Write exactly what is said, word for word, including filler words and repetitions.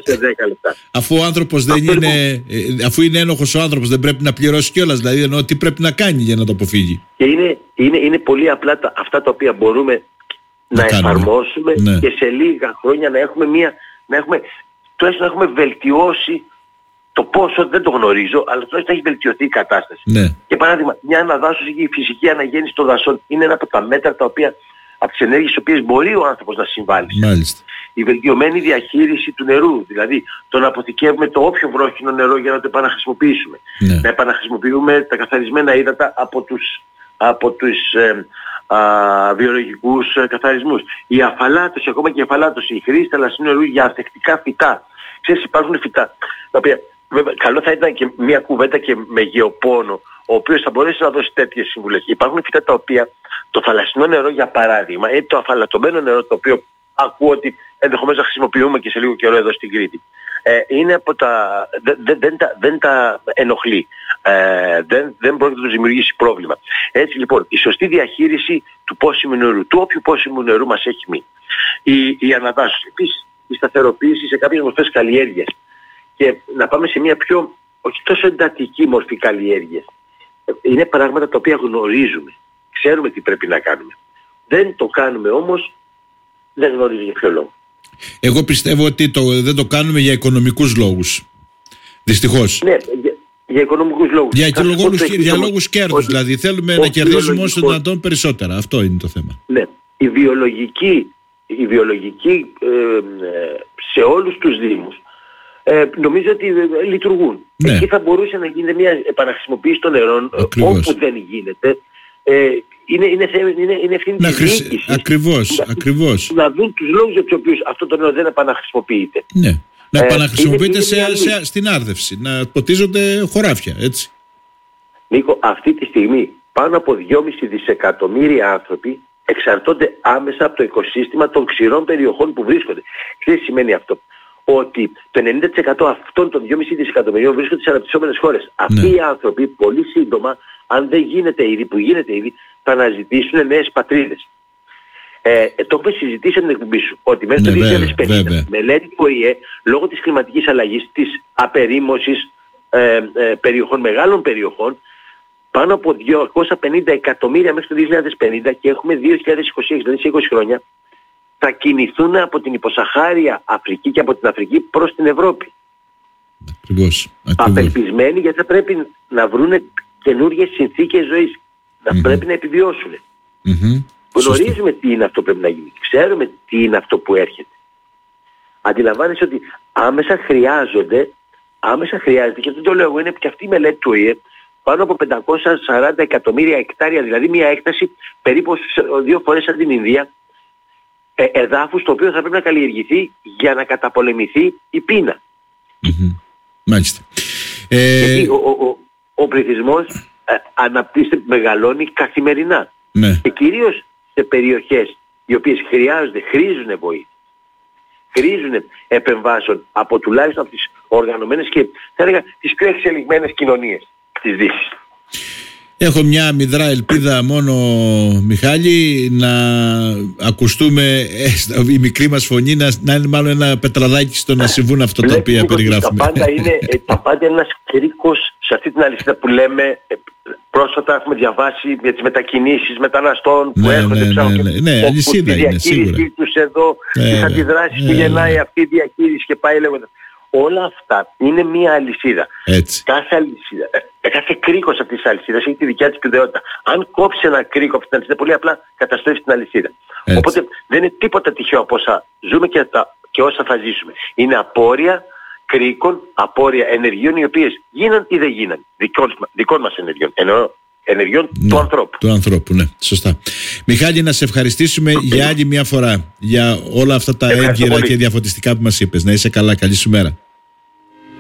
σε δέκα λεπτά. Αφού ο άνθρωπος δεν Αυτό είναι, λοιπόν, αφού είναι ένοχος ο άνθρωπος, δεν πρέπει να πληρώσει κιόλας. Δηλαδή, εννοώ τι πρέπει να κάνει για να το αποφύγει. Και είναι, είναι, είναι πολύ απλά τα, αυτά τα οποία μπορούμε να, να εφαρμόσουμε, ναι, και σε λίγα χρόνια να έχουμε μία, να έχουμε, τουλάχιστον να έχουμε βελτιώσει το πόσο, δεν το γνωρίζω, αλλά τουλάχιστον έχει βελτιωθεί η κατάσταση. Ναι. Και παράδειγμα, μια αναδάσωση και η φυσική αναγέννηση των δασών είναι ένα από τα μέτρα τα οποία, από τις ενέργειες στις οποίες μπορεί ο άνθρωπος να συμβάλλει. Μάλιστα. Η βελτιωμένη διαχείριση του νερού, δηλαδή το να αποθηκεύουμε το όποιο βρόχινο νερό για να το επαναχρησιμοποιήσουμε. Ναι. Να επαναχρησιμοποιούμε τα καθαρισμένα ύδατα από τους, από τους ε, α, βιολογικούς ε, καθαρισμούς. Η αφαλάτωση, ακόμα και η αφαλάτωση, η χρήση θαλασσινού νερού για ανθεκτικά φυτά. Ξέρεις, υπάρχουν φυτά τα οποία, βέβαια, καλό θα ήταν και μια κουβέντα και με γεωπόνο, ο οποίος θα μπορέσει να δώσει τέτοιες συμβουλές. Υπάρχουν φυτά τα οποία το θαλασσινό νερό, για παράδειγμα, ή το αφαλατωμένο νερό, το οποίο ακούω ότι ενδεχομένως να χρησιμοποιούμε και σε λίγο καιρό εδώ στην Κρήτη, ε, είναι από τα, δεν, δεν, δεν, τα, δεν τα ενοχλεί, ε, δεν, δεν πρόκειται να τους δημιουργήσει πρόβλημα. Έτσι λοιπόν, η σωστή διαχείριση του πόσιμου νερού, του όποιου πόσιμου νερού μας έχει μείνει, η, η αναδάσωση, επίσης η σταθεροποίηση σε κάποιες μορφές καλλιέργειας και να πάμε σε μια πιο, όχι τόσο εντατική μορφή καλλιέργειας. Είναι πράγματα τα οποία γνωρίζουμε, ξέρουμε τι πρέπει να κάνουμε. Δεν το κάνουμε όμως, δεν γνωρίζω για ποιο λόγο. Εγώ πιστεύω ότι το, δεν το κάνουμε για οικονομικούς λόγους. Δυστυχώς. Ναι, για, για οικονομικούς λόγους. Για, για, λόγους, για λόγους κέρδους, δηλαδή. Θέλουμε να κερδίσουμε όσο δυνατόν περισσότερα. Αυτό είναι το θέμα. Ναι. Η βιολογική, η βιολογική ε, σε όλους τους δήμους ε, νομίζω ότι ε, λειτουργούν. Ναι. Εκεί θα μπορούσε να γίνεται μια επαναχρησιμοποίηση των νερών. Ακριβώς. Όπου δεν γίνεται. Ε, είναι, είναι, είναι, είναι ευθύνη της διοίκησης. Ακριβώς, να, ακριβώς. Να δουν τους λόγους για τους οποίους αυτό το νερό δεν επαναχρησιμοποιείται. Ναι. Να ε, επαναχρησιμοποιείται σε, σε, στην άρδευση. Να ποτίζονται χωράφια, έτσι. Νίκο, αυτή τη στιγμή πάνω από δυόμισι δισεκατομμύρια άνθρωποι εξαρτώνται άμεσα από το οικοσύστημα των ξηρών περιοχών που βρίσκονται. Τι σημαίνει αυτό? Ότι το ενενήντα τοις εκατό αυτών των δυόμισι δισεκατομμυρίων βρίσκονται σε αναπτυσσόμενες χώρες. Αυτοί ναι. οι άνθρωποι πολύ σύντομα, αν δεν γίνεται ήδη, που γίνεται ήδη, θα αναζητήσουν νέες πατρίδες. Ε, το έχουμε συζητήσει στην εκπομπή σου, ότι μέχρι ναι, το δύο χιλιάδες πενήντα μελέτη του Ο Η Ε, λόγω της κλιματικής αλλαγής, της απερίμωσης ε, ε, περιοχών, μεγάλων περιοχών, πάνω από διακόσια πενήντα εκατομμύρια μέχρι το δύο χιλιάδες πενήντα, και έχουμε δύο χιλιάδες είκοσι έξι, δηλαδή σε είκοσι χρόνια, θα κινηθούν από την υποσαχάρια Αφρική και από την Αφρική προς την Ευρώπη. Ακριβώς. Απελπισμένοι, γιατί θα πρέπει να βρουν καινούργιες συνθήκες ζωής. Να mm-hmm. πρέπει να επιβιώσουν. Mm-hmm. Γνωρίζουμε τι είναι αυτό που πρέπει να γίνει. Ξέρουμε τι είναι αυτό που έρχεται. Αντιλαμβάνεσαι ότι άμεσα χρειάζονται, άμεσα χρειάζεται, και αυτό το λέω εγώ, είναι και αυτή η μελέτη του Ο Η Ε, πάνω από πεντακόσια σαράντα εκατομμύρια εκτάρια, δηλαδή μια έκταση περίπου δύο φορές σαν την Ινδία, ε, εδάφους το οποίο θα πρέπει να καλλιεργηθεί για να καταπολεμηθεί η πείνα. Mm-hmm. Μάλιστα. Ε... Γιατί ο, ο, ο, ο πληθυσμός ε, αναπτύσσεται, μεγαλώνει καθημερινά. Ναι. Και κυρίως σε περιοχές οι οποίες χρειάζονται, χρήζουν βοήθεια. Χρήζουν επεμβάσεων από τουλάχιστον από τις οργανωμένες και θα έλεγα τις πιο εξελιγμένες κοινωνίες της Δύσης. Έχω μια μηδρά ελπίδα μόνο, Μιχάλη, να ακουστούμε ε, η μικρή μας φωνή, να, να είναι μάλλον ένα πετραδάκι στο να συμβούν αυτά τα οποία περιγράφουμε. Τα πάντα είναι, τα πάντα είναι ένας κρίκος σε αυτή την αλυσίδα που λέμε. Πρόσφατα έχουμε διαβάσει για τις μετακινήσεις μεταναστών που ναι, έρχονται ναι, ψάχνουν ναι, ναι, ναι, αλυσίδα τη είναι, σίγουρα. διαχείρισή τους εδώ, ναι, τις αντιδράσεις ναι, που ναι, γεννάει ναι. αυτή η διαχείριση και πάει λέγοντας. Όλα αυτά είναι μία αλυσίδα. Έτσι. Κάθε αλυσίδα, ε, κάθε κρίκος αυτής της αλυσίδας έχει τη δικιά της κυριότητα. Αν κόψει ένα κρίκο από την αλυσίδα, πολύ απλά καταστρέφει την αλυσίδα. Έτσι. Οπότε δεν είναι τίποτα τυχαίο από όσα ζούμε και, τα, και όσα θα ζήσουμε. Είναι απόρρια κρίκων, απόρρια ενεργειών οι οποίες γίναν ή δεν γίναν. Δικών, δικών μας ενεργειών. Εννοώ ενεργειών ναι, του ανθρώπου. Του ανθρώπου, ναι, σωστά. Μιχάλη, να σε ευχαριστήσουμε για άλλη μια φορά για όλα αυτά τα έγκυρα και διαφωτιστικά που μας είπες. Να είσαι καλά, καλή σου μέρα.